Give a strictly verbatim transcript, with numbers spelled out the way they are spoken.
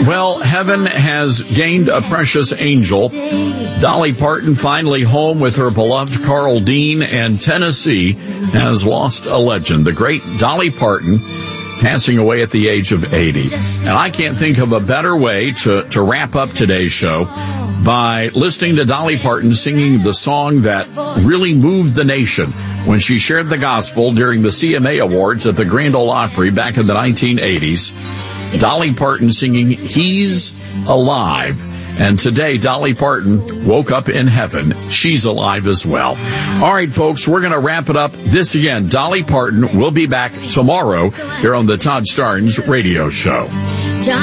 Well, heaven has gained a precious angel. Dolly Parton finally home with her beloved Carl Dean, and Tennessee has lost a legend. The great Dolly Parton passing away at the age of eighty. And I can't think of a better way to, to wrap up today's show by listening to Dolly Parton singing the song that really moved the nation when she shared the gospel during the C M A Awards at the Grand Ole Opry back in the nineteen eighties. Dolly Parton singing He's Alive. And today, Dolly Parton woke up in heaven. She's alive as well. All right, folks, we're going to wrap it up. This again, Dolly Parton will be back tomorrow here on the Todd Starnes Radio Show.